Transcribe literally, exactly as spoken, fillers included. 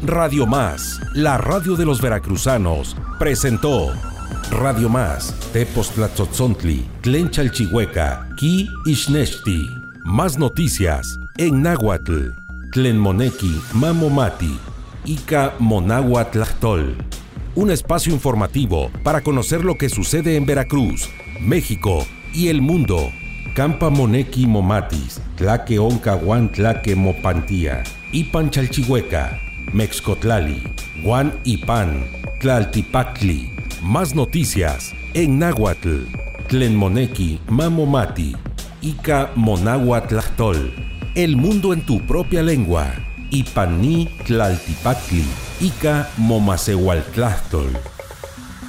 Radio Más, la radio de los veracruzanos, presentó Radio Más, Tepoztlacotzontli, Tlenchalchihueca, Ki Ixnexti. Más noticias en náhuatl, Tlenmoneki Mamomati, Ica Monáhuatlahtol. Un espacio informativo para conocer lo que sucede en Veracruz, México y el mundo. Campa Moneki Momatis, Tlaque Oncahuan Tlaque Mopantía, Ipan Chalchihueca, Mexcotlali, Guan Ipan, Tlaltipactli. Más noticias en náhuatl, Tlenmoneki Mamomati, Ica Monáhuatlahtol. El mundo en tu propia lengua. Ipaní Tlaltipactli, Ica Momasehualtlahtol.